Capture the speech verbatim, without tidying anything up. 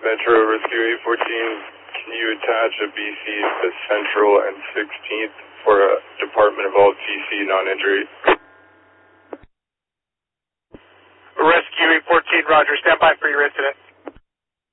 Metro Rescue eight fourteen, can you attach a B C to Central and sixteenth for a Department of Alt T C non-injury? Rescue eight fourteen, roger. Stand by for your incident.